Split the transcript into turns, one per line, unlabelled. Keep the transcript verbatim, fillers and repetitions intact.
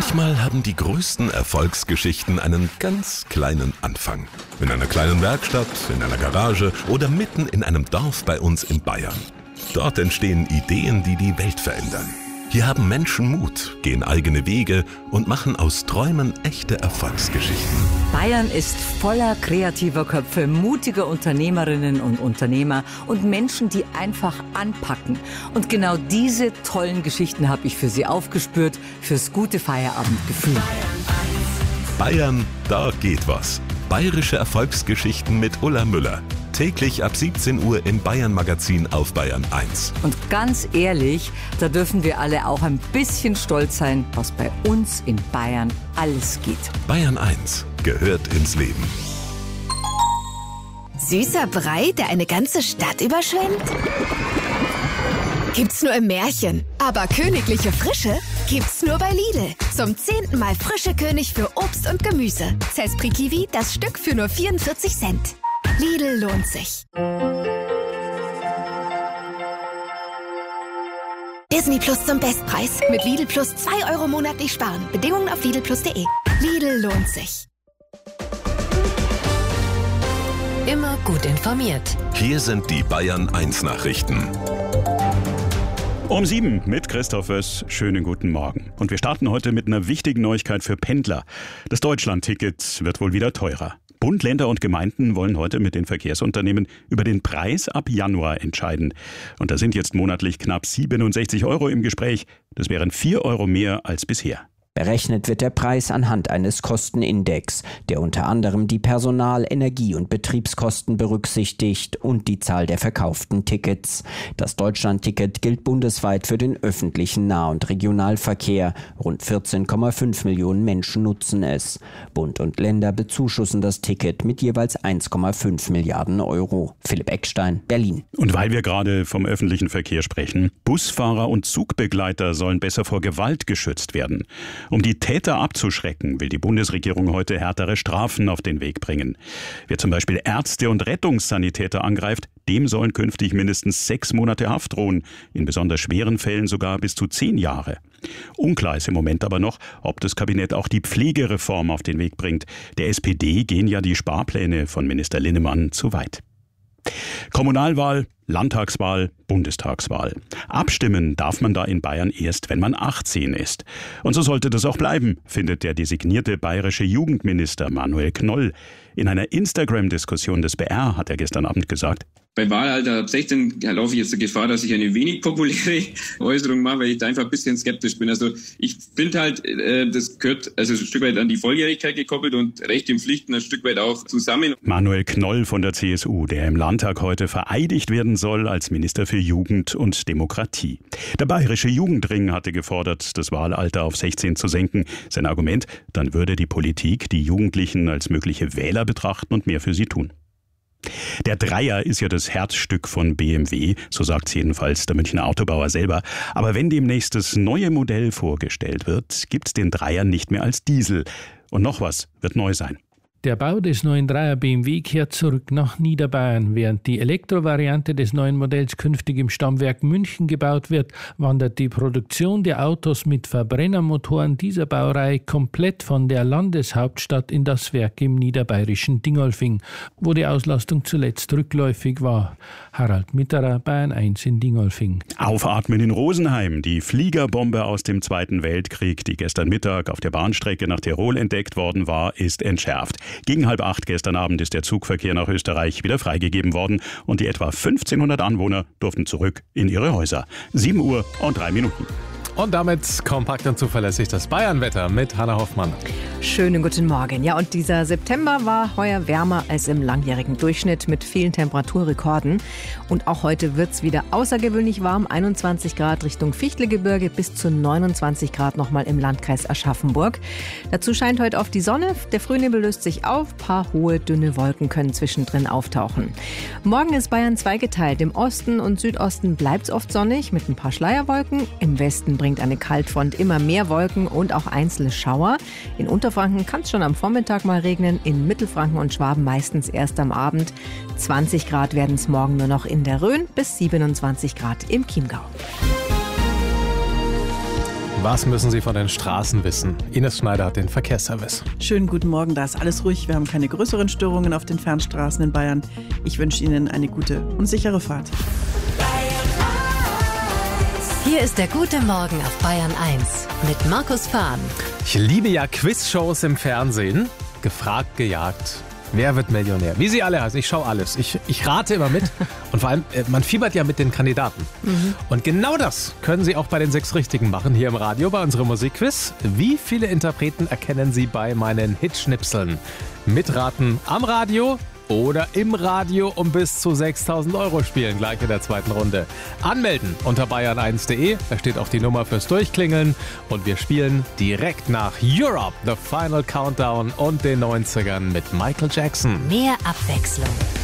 Manchmal haben die größten Erfolgsgeschichten einen ganz kleinen Anfang. In einer kleinen Werkstatt, in einer Garage oder mitten in einem Dorf bei uns in Bayern. Dort entstehen Ideen, die die Welt verändern. Hier haben Menschen Mut, gehen eigene Wege und machen aus Träumen echte Erfolgsgeschichten.
Bayern ist voller kreativer Köpfe, mutiger Unternehmerinnen und Unternehmer und Menschen, die einfach anpacken. Und genau diese tollen Geschichten habe ich für Sie aufgespürt, fürs gute Feierabendgefühl.
Bayern, da geht was. Bayerische Erfolgsgeschichten mit Ulla Müller. Täglich ab siebzehn Uhr im Bayern Magazin auf Bayern eins.
Und ganz ehrlich, da dürfen wir alle auch ein bisschen stolz sein, was bei uns in Bayern alles geht.
Bayern eins gehört ins Leben.
Süßer Brei, der eine ganze Stadt überschwemmt? Gibt's nur im Märchen. Aber königliche Frische gibt's nur bei Lidl. Zum zehnten Mal frische König für Obst und Gemüse. Zespri Kiwi, das Stück für nur vierundvierzig Cent. Lidl lohnt sich. Disney Plus zum Bestpreis. Mit Lidl Plus zwei Euro monatlich sparen. Bedingungen auf lidl plus punkt de. Lidl lohnt sich.
Immer gut informiert.
Hier sind die Bayern eins Nachrichten.
Um sieben mit Christoph Wöss. Schönen guten Morgen. Und wir starten heute mit einer wichtigen Neuigkeit für Pendler. Das Deutschland-Ticket wird wohl wieder teurer. Bund, Länder und Gemeinden wollen heute mit den Verkehrsunternehmen über den Preis ab Januar entscheiden. Und da sind jetzt monatlich knapp siebenundsechzig Euro im Gespräch. Das wären vier Euro mehr als bisher.
Berechnet wird der Preis anhand eines Kostenindex, der unter anderem die Personal-, Energie- und Betriebskosten berücksichtigt und die Zahl der verkauften Tickets. Das Deutschland-Ticket gilt bundesweit für den öffentlichen Nah- und Regionalverkehr. Rund vierzehn Komma fünf Millionen Menschen nutzen es. Bund und Länder bezuschussen das Ticket mit jeweils eins Komma fünf Milliarden Euro. Philipp Eckstein, Berlin.
Und weil wir gerade vom öffentlichen Verkehr sprechen, Busfahrer und Zugbegleiter sollen besser vor Gewalt geschützt werden. Um die Täter abzuschrecken, will die Bundesregierung heute härtere Strafen auf den Weg bringen. Wer zum Beispiel Ärzte und Rettungssanitäter angreift, dem sollen künftig mindestens sechs Monate Haft drohen, in besonders schweren Fällen sogar bis zu zehn Jahre. Unklar ist im Moment aber noch, ob das Kabinett auch die Pflegereform auf den Weg bringt. Der S P D gehen ja die Sparpläne von Minister Linnemann zu weit. Kommunalwahl, Landtagswahl, Bundestagswahl. Abstimmen darf man da in Bayern erst, wenn man achtzehn ist. Und so sollte das auch bleiben, findet der designierte bayerische Jugendminister Manuel Knoll. In einer Instagram-Diskussion des B R hat er gestern Abend gesagt:
Bei Wahlalter ab sechzehn laufe ich jetzt die Gefahr, dass ich eine wenig populäre Äußerung mache, weil ich da einfach ein bisschen skeptisch bin. Also ich finde halt, das gehört also ein Stück weit an die Volljährigkeit gekoppelt und Rechte und Pflichten ein Stück weit auch zusammen.
Manuel Knoll von der C S U, der im Landtag heute vereidigt werden soll als Minister für Jugend und Demokratie. Der bayerische Jugendring hatte gefordert, das Wahlalter auf sechzehn zu senken. Sein Argument: Dann würde die Politik die Jugendlichen als mögliche Wähler betrachten und mehr für sie tun. Der Dreier ist ja das Herzstück von B M W, so sagt's jedenfalls der Münchner Autobauer selber. Aber wenn demnächst das neue Modell vorgestellt wird, gibt's den Dreier nicht mehr als Diesel. Und noch was wird neu sein.
Der Bau des neuen Dreier B M W kehrt zurück nach Niederbayern. Während die Elektrovariante des neuen Modells künftig im Stammwerk München gebaut wird, wandert die Produktion der Autos mit Verbrennermotoren dieser Baureihe komplett von der Landeshauptstadt in das Werk im niederbayerischen Dingolfing, wo die Auslastung zuletzt rückläufig war. Harald Mitterer, Bayern eins in Dingolfing.
Aufatmen in Rosenheim. Die Fliegerbombe aus dem Zweiten Weltkrieg, die gestern Mittag auf der Bahnstrecke nach Tirol entdeckt worden war, ist entschärft. Gegen halb acht gestern Abend ist der Zugverkehr nach Österreich wieder freigegeben worden und die etwa fünfzehnhundert Anwohner durften zurück in ihre Häuser. sieben Uhr und drei Minuten.
Und damit kompakt und zuverlässig das Bayernwetter mit Hanna Hoffmann.
Schönen guten Morgen. Ja, und dieser September war heuer wärmer als im langjährigen Durchschnitt mit vielen Temperaturrekorden. Und auch heute wird es wieder außergewöhnlich warm. einundzwanzig Grad Richtung Fichtelgebirge bis zu neunundzwanzig Grad nochmal im Landkreis Aschaffenburg. Dazu scheint heute oft die Sonne. Der Frühnebel löst sich auf. Ein paar hohe, dünne Wolken können zwischendrin auftauchen. Morgen ist Bayern zweigeteilt. Im Osten und Südosten bleibt es oft sonnig mit ein paar Schleierwolken. Im Westen bringt eine Kaltfront immer mehr Wolken und auch einzelne Schauer. In Unterfranken kann es schon am Vormittag mal regnen, in Mittelfranken und Schwaben meistens erst am Abend. zwanzig Grad werden es morgen nur noch in der Rhön bis siebenundzwanzig Grad im Chiemgau.
Was müssen Sie von den Straßen wissen? Ines Schneider hat den Verkehrsservice.
Schönen guten Morgen, da ist alles ruhig. Wir haben keine größeren Störungen auf den Fernstraßen in Bayern. Ich wünsche Ihnen eine gute und sichere Fahrt.
Hier ist der gute Morgen auf Bayern eins mit Markus Fahn.
Ich liebe ja Quizshows im Fernsehen. Gefragt, gejagt. Wer wird Millionär? Wie sie alle heißen. Ich schaue alles. Ich, ich rate immer mit. Und vor allem, man fiebert ja mit den Kandidaten. Mhm. Und genau das können Sie auch bei den sechs Richtigen machen, hier im Radio, bei unserem Musikquiz. Wie viele Interpreten erkennen Sie bei meinen Hitschnipseln? Mitraten am Radio oder im Radio um bis zu sechstausend Euro spielen, gleich in der zweiten Runde. Anmelden unter bayern eins punkt de, da steht auch die Nummer fürs Durchklingeln und wir spielen direkt nach Europe, The Final Countdown und den neunzigern mit Michael Jackson.
Mehr Abwechslung.